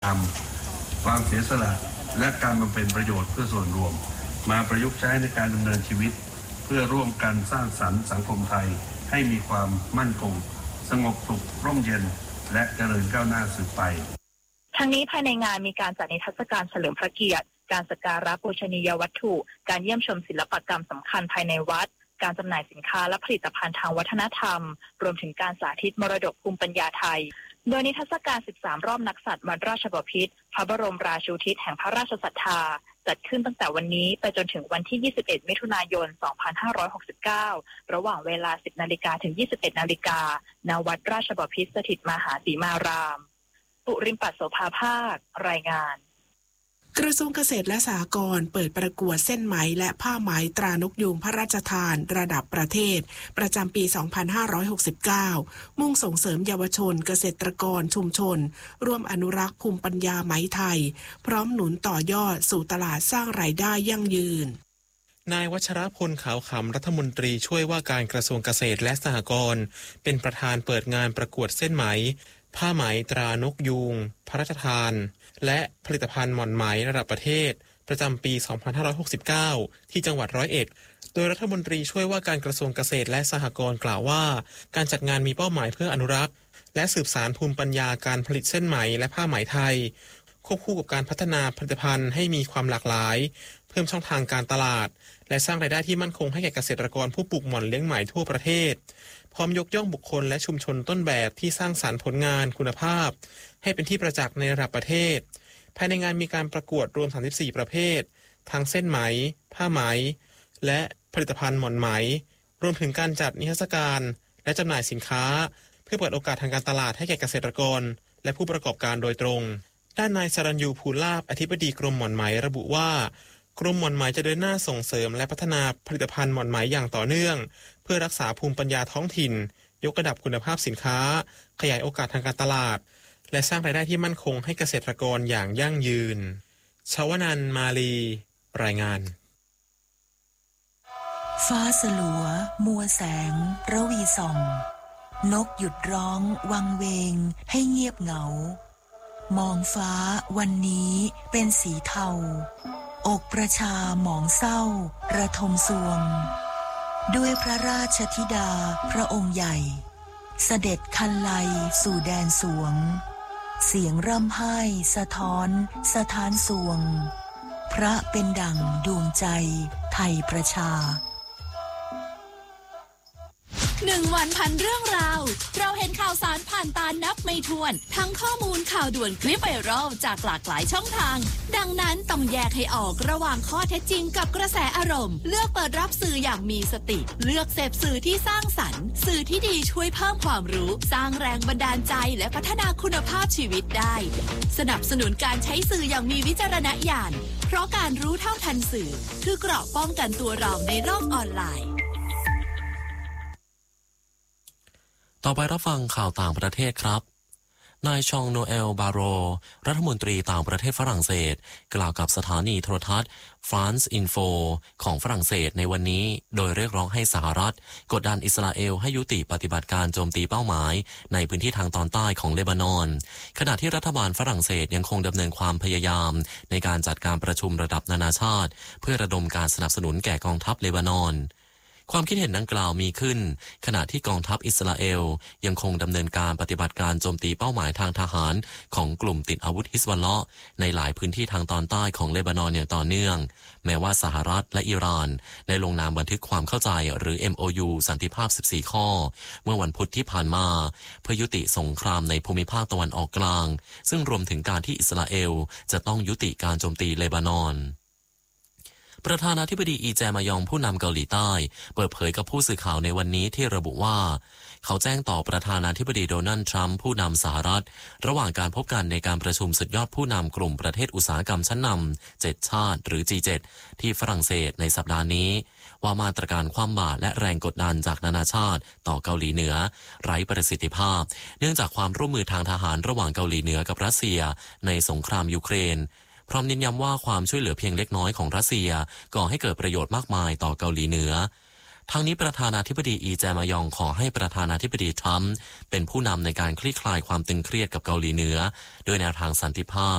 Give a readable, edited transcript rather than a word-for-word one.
รมความเสียสละและการบำเพ็ญประโยชน์เพื่อส่วนรวมมาประยุกต์ใช้ในการดำเนินชีวิตเพื่อร่วมกันสร้างสรรค์สังคมไทยให้มีความมั่นคงสงบสุขร่มเย็นและเจริญก้าวหน้าสืบไปทั้งนี้ภายในงานมีการจัดนิทรรศการเฉลิมพระเกียรติการสักการะบูชนียวัตถุการเยี่ยมชมศิลปกรรมสำคัญภายในวัดการจำหน่ายสินค้าและผลิตภัณฑ์ทางวัฒนธรรมรวมถึงการสาธิตมรดกภูมิปัญญาไทยโดยนิทรรศการ13รอบนักสัตว์วัดราชบพิตรพระบรมราชูทิศแห่งพระราชศรัทธาจัดขึ้นตั้งแต่วันนี้ไปจนถึงวันที่21มิถุนายน2569ระหว่างเวลา 10:00 นถึง 21:00 นณวัดราชบพิตรสถิตมหาสีมารามปุริมปัสโสภาภาครายงานกระทรวงเกษตรและสหกรณ์เปิดประกวดเส้นไหมและผ้าไหมตรานกยูงพระราชทานระดับประเทศประจำปี 2569 มุ่งส่งเสริมเยาวชนเกษตรกรชุมชนร่วมอนุรักษ์ภูมิปัญญาไหมไทยพร้อมหนุนต่อยอดสู่ตลาดสร้างรายได้ยั่งยืนนายวัชรพลขาวขำรัฐมนตรีช่วยว่าการกระทรวงเกษตรและสหกรณ์เป็นประธานเปิดงานประกวดเส้นไหมผ้าไหมตรานกยูงพระราชทานและผลิตภัณฑ์หม่อนไหมระดับประเทศประจำปี 2569 ที่จังหวัดร้อยเอ็ดโดยรัฐมนตรีช่วยว่าการกระทรวงเกษตรและสหกรณ์กล่าวว่าการจัดงานมีเป้าหมายเพื่ออนุรักษ์และสืบสานภูมิปัญญาการผลิตเส้นไหมและผ้าไหมไทยควบคู่กับการพัฒนาผลิตภัณฑ์ให้มีความหลากหลายเพิ่มช่องทางการตลาดและสร้างรายได้ที่มั่นคงให้แก่เกษตรกรผู้ปลูกหม่อนเลี้ยงไหมทั่วประเทศพร้อมยกย่องบุคคลและชุมชนต้นแบบที่สร้างสรรค์ผลงานคุณภาพให้เป็นที่ประจักษ์ในระดับประเทศภายในงานมีการประกวดรวม34ประเภททั้งเส้นไหมผ้าไหมและผลิตภัณฑ์หม่อนไหมรวมถึงการจัดนิทรรศการและจำหน่ายสินค้าเพื่อเปิดโอกาสทางการตลาดให้แก่เกษตรกรและผู้ประกอบการโดยตรงด้านนายสรัญยูภูลาภอธิบดีกรมหม่อนไหมระบุว่ากรมหม่อนไหมจะเดินหน้าส่งเสริมและพัฒนาผลิตภัณฑ์หม่อนไหมอย่างต่อเนื่องเพื่อรักษาภูมิปัญญาท้องถิ่นยกระดับคุณภาพสินค้าขยายโอกาสทางการตลาดและสร้างรายได้ที่มั่นคงให้เกษตรกรอย่างยั่งยืนชวนันท์มาลีรายงานฟ้าสลัวมัวแสงระวีส่องนกหยุดร้องวังเวงให้เงียบเหงามองฟ้าวันนี้เป็นสีเทาอกประชาหมองเศร้าระทมสวงด้วยพระราชธิดาพระองค์ใหญ่เสด็จคันไลสู่แดนสวงเสียงร่ำไห้สะท้อนสถานสวงพระเป็นดั่งดวงใจไทยประชา 1 วันพันเรื่องราวเราเห็นข่าวสารผ่านตานับไม่ถ้วนทั้งข้อมูลข่าวด่วนคลิปไวรัลจากหลากหลายช่องทางดังนั้นต้องแยกให้ออกระหว่างข้อเท็จจริงกับกระแสอารมณ์เลือกเปิดรับสื่ออย่างมีสติเลือกเสพสื่อที่สร้างสรรค์สื่อที่ดีช่วยเพิ่มความรู้สร้างแรงบันดาลใจและพัฒนาคุณภาพชีวิตได้สนับสนุนการใช้สื่ออย่างมีวิจารณญาณเพราะการรู้เท่าทันสื่อคือเกราะป้องกันตัวเราในโลกออนไลน์ต่อไปรับฟังข่าวต่างประเทศครับนายชองโนเอลบาโรรัฐมนตรีต่างประเทศฝรั่งเศสกล่าวกับสถานีโทรทัศน์ France Info ของฝรั่งเศสในวันนี้โดยเรียกร้องให้สหรัฐกดดันอิสราเอลให้ยุติปฏิบัติการโจมตีเป้าหมายในพื้นที่ทางตอนใต้ของเลบานอนขณะที่รัฐบาลฝรั่งเศสยังคงดำเนินความพยายามในการจัดการประชุมระดับนานาชาติเพื่อระดมการสนับสนุนแก่กองทัพเลบานอนความคิดเห็นดังกล่าวมีขึ้นขณะที่กองทัพอิสราเอลยังคงดำเนินการปฏิบัติการโจมตีเป้าหมายทางทหารของกลุ่มติดอาวุธฮิซบอลเลาะห์ในหลายพื้นที่ทางตอนใต้ของเลบานอนอย่างต่อเนื่องแม้ว่าสหรัฐและอิหร่านได้ลงนามบันทึกความเข้าใจหรือ MOU สันติภาพ14ข้อเมื่อวันพุธที่ผ่านมาเพื่อยุติสงครามในภูมิภาคตะวันออกกลางซึ่งรวมถึงการที่อิสราเอลจะต้องยุติการโจมตีเลบานอนประธานาธิบดีอีแจมายองผู้นำเกาหลีใต้เปิดเผยกับผู้สื่อข่าวในวันนี้ที่ระบุว่าเขาแจ้งต่อประธานาธิบดีโดนัลด์ทรัมป์ผู้นำสหรัฐระหว่างการพบกันในการประชุมสุดยอดผู้นำกลุ่มประเทศอุตสาหกรรมชั้นนำ7ชาติหรือ G7 ที่ฝรั่งเศสในสัปดาห์นี้ว่ามาตรการคว่ำบาตรและแรงกดดันจากนานาชาติต่อเกาหลีเหนือไร้ประสิทธิภาพเนื่องจากความร่วมมือทางทหารระหว่างเกาหลีเหนือกับรัสเซียในสงครามยูเครนพร้อมเน้นย้ำว่าความช่วยเหลือเพียงเล็กน้อยของรัสเซียก่อให้เกิดประโยชน์มากมายต่อเกาหลีเหนือทั้งนี้ประธานาธิบดีอีแจมายองขอให้ประธานาธิบดีทรัมป์เป็นผู้นำในการคลี่คลายความตึงเครียดกับเกาหลีเหนือโดยแนวทางสันติภาพ